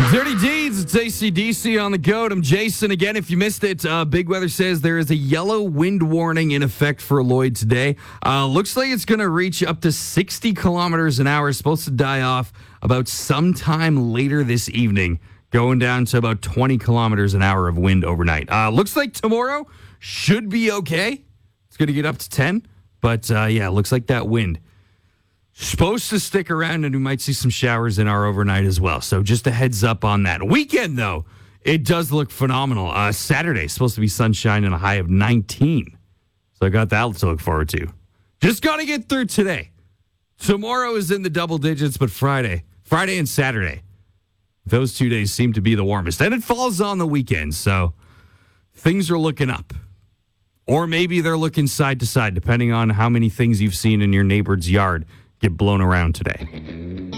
Dirty Deeds, it's AC/DC on the goat. I'm Jason. Again, if you missed it, Big Weather says there is a yellow wind warning in effect for Lloyd today. Looks like it's going to reach up to 60 kilometers an hour. It's supposed to die off about sometime later this evening, going down to about 20 kilometers an hour of wind overnight. Looks like tomorrow should be okay. It's going to get up to 10, but yeah, it looks like that wind supposed to stick around, and we might see some showers in our overnight as well. So just a heads up on that. Weekend, though, it does look phenomenal. Saturday, supposed to be sunshine and a high of 19. So I got that to look forward to. Just got to get through today. Tomorrow is in the double digits, but Friday and Saturday, those 2 days seem to be the warmest. And it falls on the weekend, so things are looking up. Or maybe they're looking side to side, depending on how many things you've seen in your neighbor's yard get blown around today.